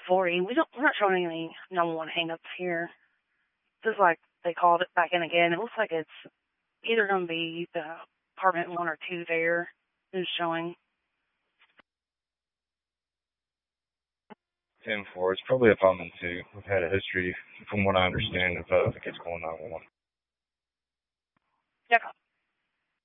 40. We're not showing any 911 hang-ups here. Just like they called it back in again. It looks like it's either going to be the apartment 1 or 2 there who's showing. 10-4. It's probably apartment 2. We've had a history, from what I understand, of kids calling 911. Yeah.